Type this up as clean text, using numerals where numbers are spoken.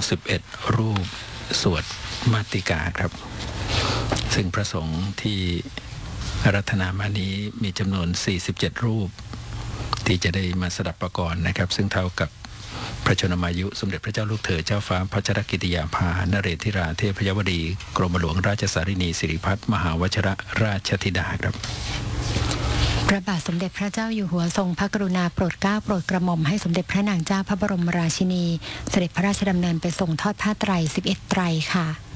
11รูปสวดมาติกาครับซึ่งพระสงฆ์ที่อาราธนามานี้มีจำนวน47รูปที่จะได้มาสดับประกรณ์นะครับซึ่งเท่ากับพระชนมายุสมเด็จพระเจ้าลูกเธอเจ้าฟ้าพัชรกิติยาภานเรศธิราเทพยวดีกรมหลวงราชสารินีสิริพัฒน์มหาวชิรราชธิดาครับพระบาทสมเด็จพระเจ้าอยู่หัวทรงพระกรุณาโปรดเกล้าโปรดกระหม่อมให้สมเด็จพระนางเจ้าพระบรมราชินีเสด็จพระราชดำเนินไปทรงทอดผ้าไตร11 ไตรค่ะ